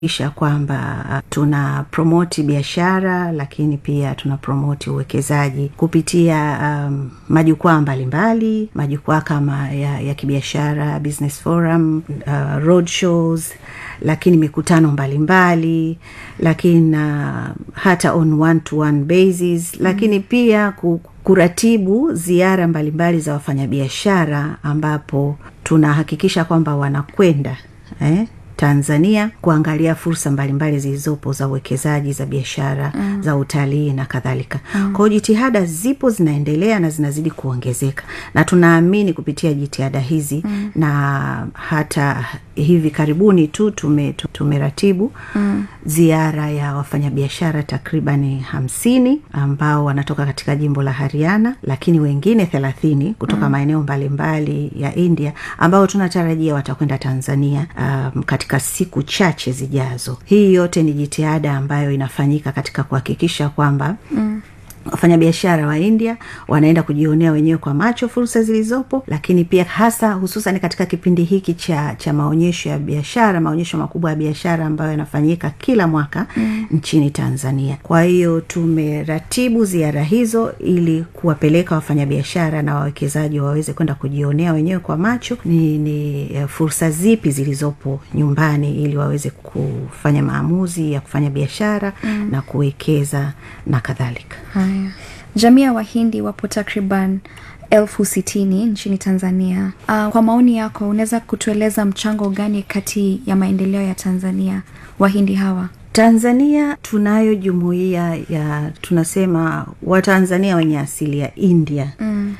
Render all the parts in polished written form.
Isha kwamba tuna promote biashara, lakini pia tuna promote uwekezaji kupitia majukwaa mbalimbali, majukwaa kama ya kibiashara, business forum, road shows, lakini mikutano mbalimbali, lakini hata on one-to-one basis, lakini pia kuratibu ziara mbalimbali za wafanyabiashara ambapo tunahakikisha kwamba wanakwenda Tanzania kuangalia fursa mbalimbali zilizopo za uwekezaji, za biashara, za utalii na kadhalika. Kwa jitihada zipo, zinaendelea na zinazidi kuongezeka. Na tunaamini kupitia jitihada hizi na hata hivi karibuni tu tumeratibu ziara ya wafanyabiashara takribani 50 ambao wanatoka katika jimbo la Haryana, lakini wengine 30 kutoka maeneo mbalimbali ya India ambao tunatarajia watakwenda Tanzania katika siku chache zijazo. Hii yote ni jitihada ambayo inafanyika katika kuhakikisha kwamba wafanyabiashara wa India wanaenda kujionea wenyewe kwa macho fursa zilizopo, lakini pia hasa hususan katika kipindi hiki cha maonyesho ya biashara, maonyesho makubwa ya biashara ambayo yanafanyika kila mwaka nchini Tanzania. Kwa hiyo tumeratibu ziara hizo ili kuwapeleka wafanyabiashara na wawekezaji waweze kwenda kujionea wenyewe kwa macho ni fursa zipi zilizopo nyumbani, ili waweze kufanya maamuzi ya kufanya biashara na kuwekeza na kadhalika. Jamii ya Wahindi wapo takriban 60,000 nchini Tanzania. Kwa maoni yako, unaweza kutueleza mchango gani kati ya maendeleo ya Tanzania Wahindi hawa? Tanzania tunayo jumuiya ya tunasema Watanzania wenye asili ya India.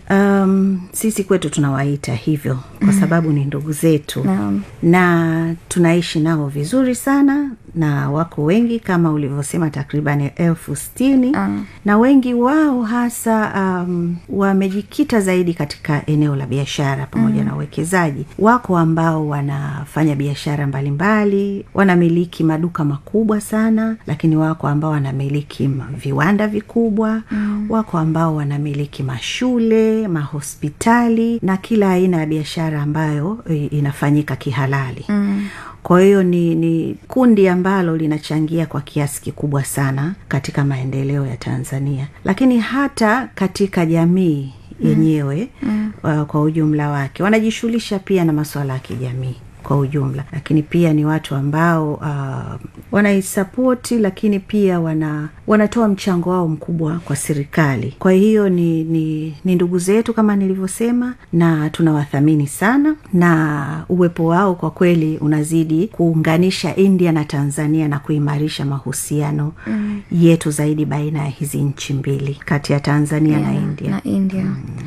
Sisi kwetu tunawaita hivyo kwa sababu ni ndugu zetu. Na tunaishi nao vizuri sana, na wako wengi kama ulivyosema takriban 60,000. Na wengi wao hasa wamejikita zaidi katika eneo la biashara pamoja na uwekezaji. Wako ambao wanafanya biashara mbalimbali, wanamiliki maduka makubwa sana, lakini wako ambao wanamiliki viwanda vikubwa, wako ambao wanamiliki mashule, mahospitali na kila aina ya biashara ambayo inafanyika kihalali. Kwa hiyo ni kundi ambalo linachangia kwa kiasi kikubwa sana katika maendeleo ya Tanzania. Lakini hata katika jamii yenyewe kwa ujumla wake wanajishughulisha pia na masuala ya kijamii kwa ujumla, lakini pia ni watu ambao wanaisapoti, lakini pia wanatoa mchango wao mkubwa kwa serikali. Kwa hiyo ni ndugu zetu kama nilivyosema, na tunawathamini sana, na uwepo wao kwa kweli unazidi kuunganisha India na Tanzania na kuimarisha mahusiano yetu zaidi baina ya hizi nchi mbili, kati ya Tanzania na India.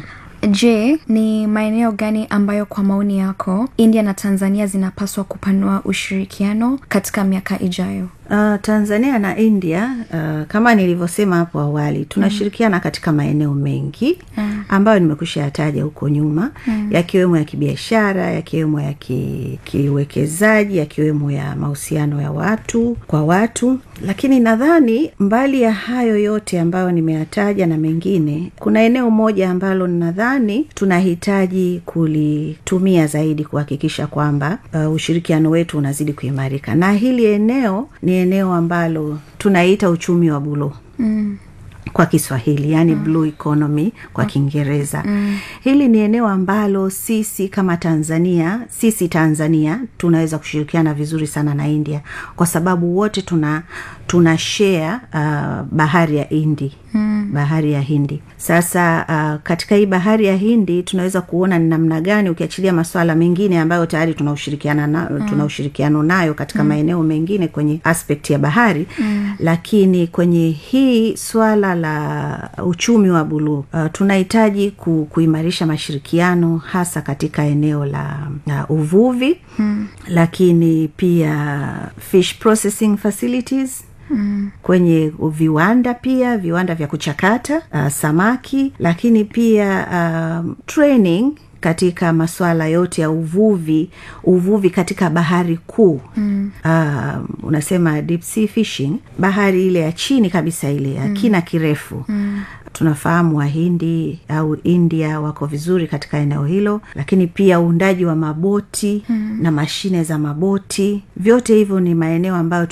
Je, ni maeneo gani ambayo kwa maoni yako India na Tanzania zinapaswa kupanua ushirikiano katika miaka ijayo? Tanzania na India kama nilivyosema hapo awali, tunashirikiana katika maeneo mengi ambayo nimekushataja huko nyuma, yakiwemo ya kibiashara, yakiwemo ya kiwekezaji, yakiwemo ya mahusiano ya watu kwa watu. Lakini nadhani mbali ya hayo yote ambayo nimeyataja na mengine, kuna eneo moja ambalo nadhani tunahitaji kulitumia zaidi kuhakikisha kwamba ushirikiano wetu unazidi kuimarika. Na hili eneo ni eneo ambalo tunaita uchumi wa buluu kwa Kiswahili, yani blue economy kwa Kiingereza. Hili ni eneo ambalo sisi kama Tanzania tunaweza kushirikiana vizuri sana na India, kwa sababu wote tuna share bahari ya Hindi. Bahari ya Hindi. Sasa katika hii bahari ya Hindi tunaweza kuona ni namna gani, ukiachilia masuala mengine ambayo tayari tuna ushirikiano nayo katika maeneo mengine kwenye aspect ya bahari, lakini kwenye hii swala la uchumi wa buluu tunahitaji kuimarisha mashirikiano hasa katika eneo la uvuvi, lakini pia fish processing facilities, kwenye viwanda vya kuchakata samaki, lakini pia training katika masuala yote ya uvuvi katika bahari kuu. Unasema deep sea fishing, bahari ile ya chini kabisa, ile ya kina kirefu. tunafahamu Wahindi au India wako vizuri katika eneo hilo, lakini pia uundaji wa maboti na mashine za maboti, vyote hivyo ni maeneo ambayo